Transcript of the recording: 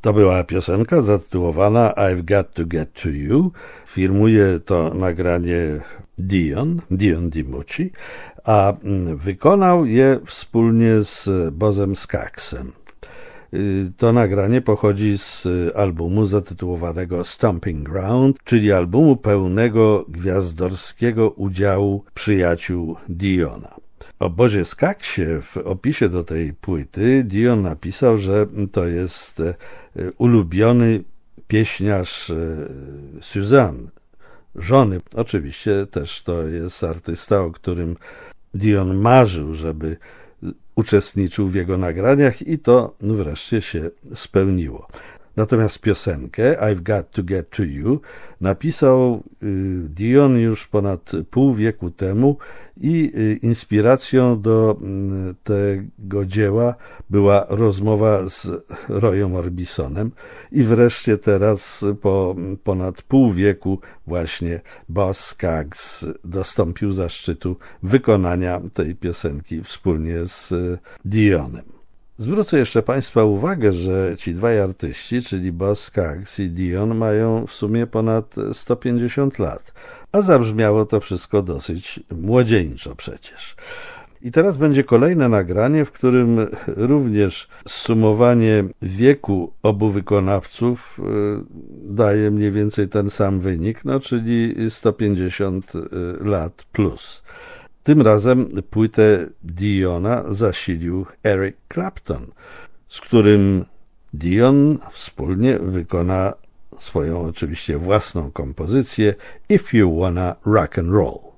To była piosenka zatytułowana I've Got to Get to You. Firmuje to nagranie Dion DiMucci, a wykonał je wspólnie z Bozzem Skaggsem. To nagranie pochodzi z albumu zatytułowanego Stomping Ground, czyli albumu pełnego gwiazdorskiego udziału przyjaciół Diona. O Bozzie Skaggsie w opisie do tej płyty Dion napisał, że to jest ulubiony pieśniarz Suzanne, żony. Oczywiście też to jest artysta, o którym Dion marzył, żeby uczestniczył w jego nagraniach i to wreszcie się spełniło. Natomiast piosenkę I've Got to Get to You napisał Dion już ponad pół wieku temu i inspiracją do tego dzieła była rozmowa z Royem Orbisonem i wreszcie teraz po ponad pół wieku właśnie Bozz Skaggs dostąpił zaszczytu wykonania tej piosenki wspólnie z Dionem. Zwrócę jeszcze Państwa uwagę, że ci dwaj artyści, czyli Bozz Skaggs i Dion, mają w sumie ponad 150 lat, a zabrzmiało to wszystko dosyć młodzieńczo przecież. I teraz będzie kolejne nagranie, w którym również zsumowanie wieku obu wykonawców daje mniej więcej ten sam wynik, czyli 150 lat plus. Tym razem płytę Diona zasilił Eric Clapton, z którym Dion wspólnie wykona swoją oczywiście własną kompozycję If You Wanna Rock and Roll.